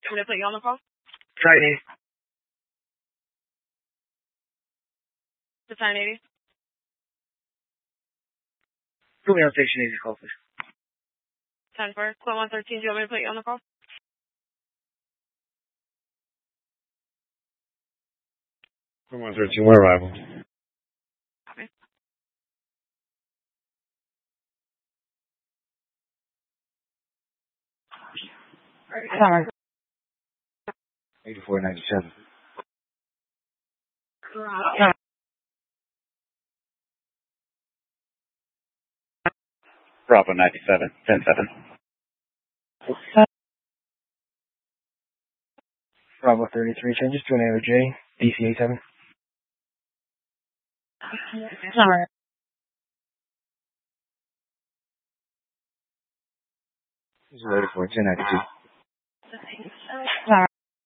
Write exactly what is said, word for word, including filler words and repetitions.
I'm going to put you on the call. Triton eighty. The ten eighty. Put me on station eighty call, please. ten four. Quint one thirteen, do you want me to put you on the call? Quint one thirteen, we're arrival. Copy. Sorry. eighty-four ninety-seven. Right. Bravo ninety-seven, ten seven. Bravo thirty-three, changes to an A O J, D C eighty-seven. Sorry. This is eighty-four, ten ninety-two.